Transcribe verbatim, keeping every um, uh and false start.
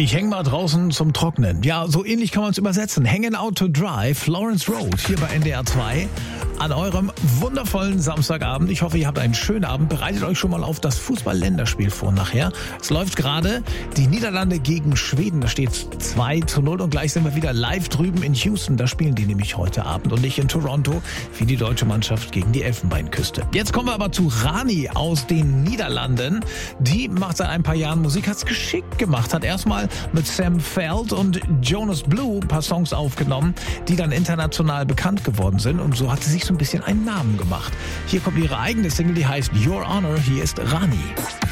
Ich hänge mal draußen zum Trocknen. Ja, so ähnlich kann man es übersetzen. Hanging out to dry, Florence Road, hier bei N D R zwei. An eurem wundervollen Samstagabend. Ich hoffe, ihr habt einen schönen Abend. Bereitet euch schon mal auf das Fußball-Länderspiel vor nachher. Es läuft gerade die Niederlande gegen Schweden. Da steht zwei zu null und gleich sind wir wieder live drüben in Houston. Da spielen die nämlich heute Abend und nicht in Toronto wie die deutsche Mannschaft gegen die Elfenbeinküste. Jetzt kommen wir aber zu Rani aus den Niederlanden. Die macht seit ein paar Jahren Musik, hat's geschickt gemacht. Hat erstmal mit Sam Feld und Jonas Blue ein paar Songs aufgenommen, die dann international bekannt geworden sind. Und so hat sie sich so ein bisschen einen Namen gemacht. Hier kommt ihre eigene Single, die heißt Your Honor. Hier ist Rani.